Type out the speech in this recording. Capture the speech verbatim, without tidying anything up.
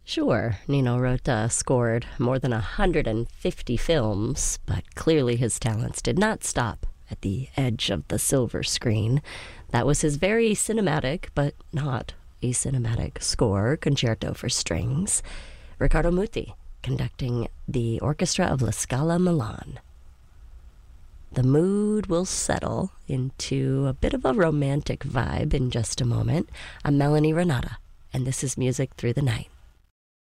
Sure, Nino Rota scored more than one hundred fifty films, but clearly his talents did not stop at the edge of the silver screen. That was his very cinematic, but not a cinematic score, Concerto for Strings. Riccardo Muti conducting the orchestra of La Scala Milan. The mood will settle into a bit of a romantic vibe in just a moment. I'm Melanie Renata, and this is Music Through the Night.